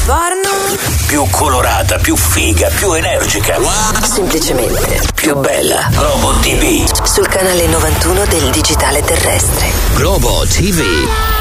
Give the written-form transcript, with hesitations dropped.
Più colorata, più figa, più energica. Semplicemente più bella. Globo TV. Sul canale 91 del digitale terrestre. Globo TV.